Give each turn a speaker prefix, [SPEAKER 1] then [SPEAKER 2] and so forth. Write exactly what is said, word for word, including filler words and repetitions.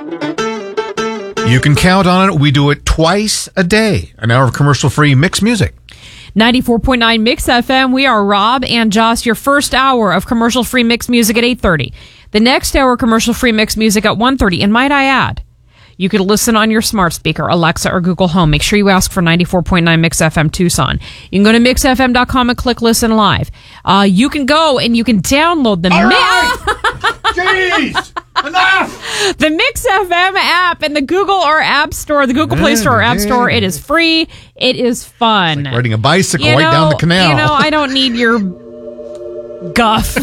[SPEAKER 1] You can count on it. We do it twice a day. An hour of commercial-free mixed music.
[SPEAKER 2] ninety-four point nine Mix F M. We are Rob and Joss. Your first hour of commercial-free mixed music at eight thirty. The next hour, commercial-free mixed music at one thirty. And might I add, you could listen on your smart speaker, Alexa or Google Home. Make sure you ask for ninety-four point nine Mix F M Tucson. You can go to mix f m dot com and click Listen Live. Uh, you can go and you can download the
[SPEAKER 1] All
[SPEAKER 2] Mi-
[SPEAKER 1] right! Jeez! Enough!
[SPEAKER 2] the Mix F M app in the Google or App Store, the Google Play Store or App Store. It is free. It is fun.
[SPEAKER 1] Riding a bicycle
[SPEAKER 2] You
[SPEAKER 1] right
[SPEAKER 2] know,
[SPEAKER 1] down the canal.
[SPEAKER 2] You know, I don't need your guff.